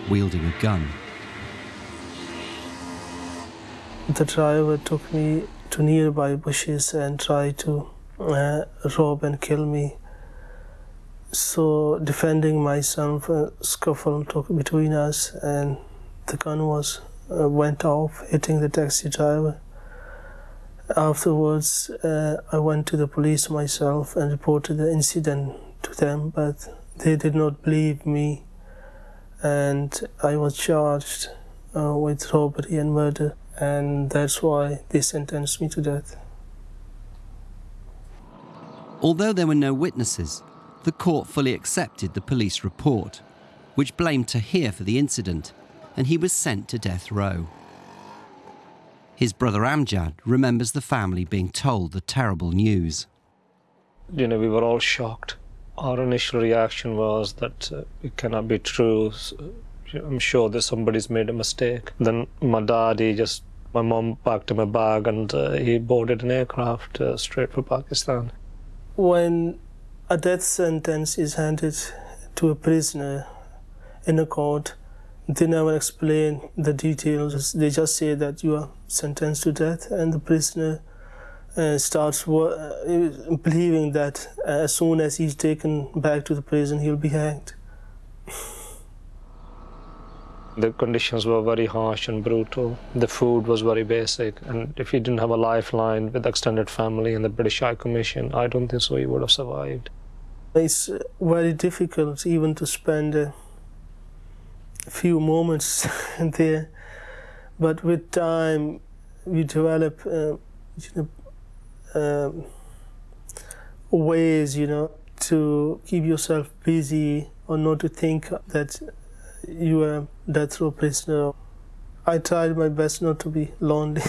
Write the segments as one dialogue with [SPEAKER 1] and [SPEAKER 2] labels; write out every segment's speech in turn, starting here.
[SPEAKER 1] wielding a gun.
[SPEAKER 2] The driver took me to nearby bushes and tried to rob and kill me. So, defending myself, a scuffle took between us, and the gun went off, hitting the taxi driver. Afterwards, I went to the police myself and reported the incident to them, but they did not believe me, and I was charged with robbery and murder, and that's why they sentenced me to death.
[SPEAKER 1] Although there were no witnesses, the court fully accepted the police report, which blamed Tahir for the incident, and he was sent to death row. His brother Amjad remembers the family being told the terrible news.
[SPEAKER 3] We were all shocked. Our initial reaction was that it cannot be true. I'm sure that somebody's made a mistake. Then my mum packed him a bag and he boarded an aircraft straight for Pakistan.
[SPEAKER 2] When a death sentence is handed to a prisoner in a court, they never explain the details. They just say that you are sentenced to death, and the prisoner starts believing that as soon as he's taken back to the prison, he'll be hanged.
[SPEAKER 3] The conditions were very harsh and brutal. The food was very basic, and if he didn't have a lifeline with extended family and the British High Commission, I don't think so he would have survived.
[SPEAKER 2] It's very difficult even to spend a few moments there, but with time you develop ways, to keep yourself busy or not to think that you are a death row prisoner. I tried my best not to be lonely.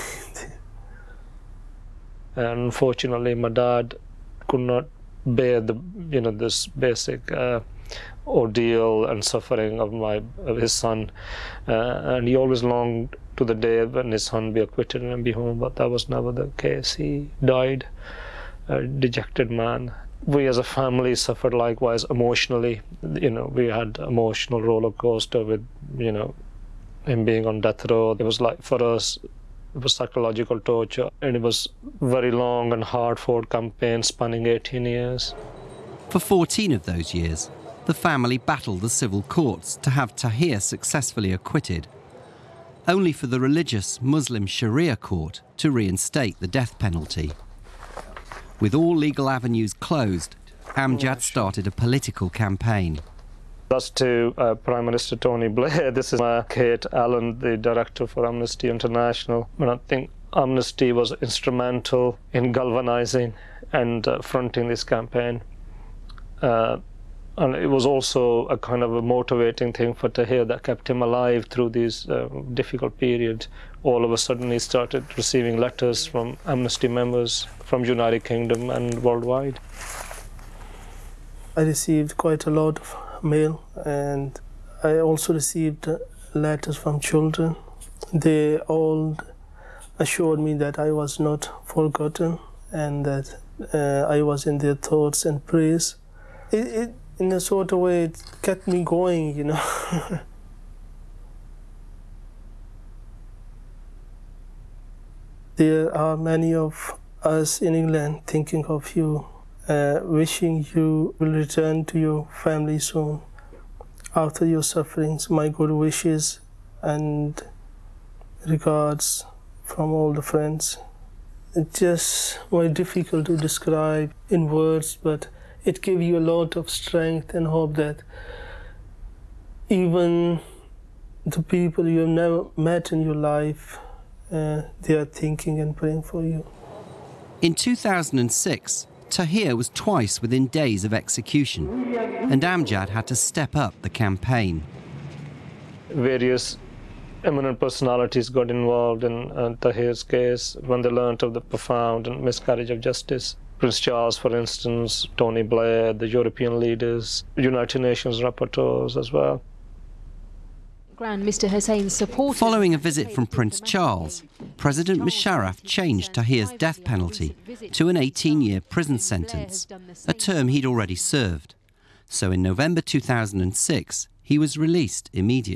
[SPEAKER 3] And unfortunately, my dad could not bear this basic ordeal and suffering of his son, and he always longed to the day when his son be acquitted and be home, but that was never the case. He died a dejected man. We as a family suffered likewise emotionally. We had emotional roller coaster with him being on death row. It was like, for us, it was psychological torture, and it was very long and hard-fought campaign spanning 18 years.
[SPEAKER 1] For 14 of those years, the family battled the civil courts to have Tahir successfully acquitted, only for the religious Muslim Sharia court to reinstate the death penalty. With all legal avenues closed, Amjad started a political campaign.
[SPEAKER 3] That's to Prime Minister Tony Blair. This is Kate Allen, the director for Amnesty International. And I think Amnesty was instrumental in galvanizing and fronting this campaign. And it was also a kind of a motivating thing for Tahir that kept him alive through these difficult periods. All of a sudden he started receiving letters from Amnesty members from United Kingdom and worldwide.
[SPEAKER 2] I received quite a lot of mail, and I also received letters from children. They all assured me that I was not forgotten and that I was in their thoughts and prayers. It in a sort of way, it kept me going, There are many of us in England thinking of you, wishing you will return to your family soon after your sufferings. My good wishes and regards from all the friends. It's just very difficult to describe in words, but it gives you a lot of strength and hope that even the people you have never met in your life, they are thinking and praying for you.
[SPEAKER 1] In 2006, Tahir was twice within days of execution, and Amjad had to step up the campaign.
[SPEAKER 3] Various eminent personalities got involved in Tahir's case when they learnt of the profound miscarriage of justice. Prince Charles, for instance, Tony Blair, the European leaders, United Nations rapporteurs as well.
[SPEAKER 4] Mr. Hussein's supporters.
[SPEAKER 1] Following a visit from Prince Charles, President Musharraf changed Tahir's death penalty to an 18-year prison sentence, a term he'd already served. So in November 2006, he was released immediately.